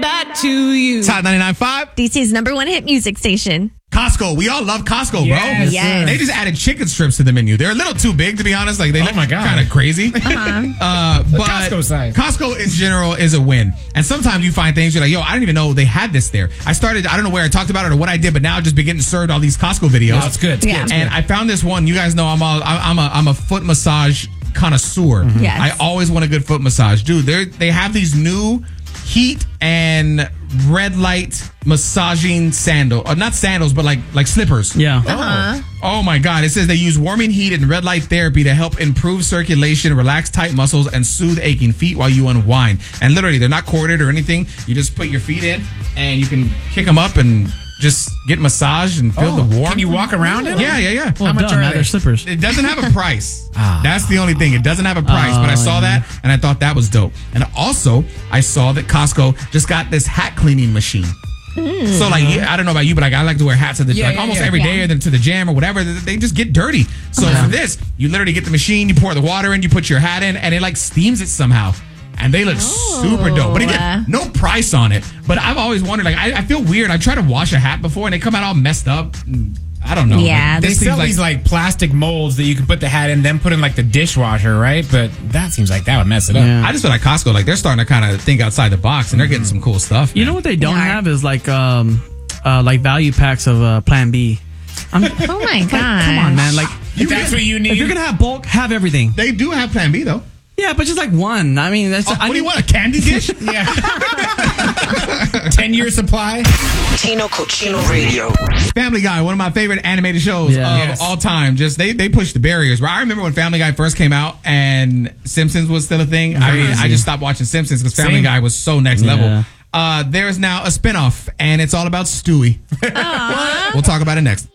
back to you. Top 99.5. DC's #1 hit music station. Costco. We all love Costco, bro. Yes. They just added chicken strips to the menu. They're a little too big, to be honest. Like, they look kind of crazy. But Costco size. Costco in general is a win. And sometimes you find things you're like, yo, I didn't even know they had this there. I don't know where I talked about it or what I did, but now I've just been getting served all these Costco videos. Oh, it's good. It's good. And I found this one. You guys know I'm a foot massage connoisseur. Yes. I always want a good foot massage. Dude, they have these new heat and red light massaging not sandals, but like slippers. Yeah. Oh my God. It says they use warming heat and red light therapy to help improve circulation, relax tight muscles, and soothe aching feet while you unwind. And literally, they're not corded or anything. You just put your feet in and you can kick them up and just get massaged and feel the warmth. Can you walk around it? Yeah. Well, How much are they're they? slippers. It doesn't have a price. That's the only thing. It doesn't have a price. But I saw that and I thought that was dope. And also, I saw that Costco just got this hat cleaning machine. So, like, I don't know about you, but like I like to wear hats at the almost every day, or then to the gym or whatever. They just get dirty. So for this, you literally get the machine, you pour the water in, you put your hat in, and it like steams it somehow. And they look super dope. But again, no price on it. But I've always wondered, like, I feel weird. I try to wash a hat before and they come out all messed up. I don't know. Yeah. They sell these like plastic molds that you can put the hat in, then put in like the dishwasher, right? But that seems like that would mess it up. Yeah. I just feel like Costco, like they're starting to kind of think outside the box and they're getting some cool stuff. You know what they don't have is like value packs of Plan B. Oh my God. Come on, man. Like, If that's what you need. if you're gonna have bulk, have everything. They do have Plan B though. Yeah, but just like one. I mean, that's. What do you want? A candy dish? Yeah. 10-year supply. Tino Cochino Radio. Family Guy, one of my favorite animated shows of all time. Just they push the barriers. I remember when Family Guy first came out and Simpsons was still a thing. I mean, I just stopped watching Simpsons because Family Guy was so next level. There is now a spinoff, and it's all about Stewie. We'll talk about it next.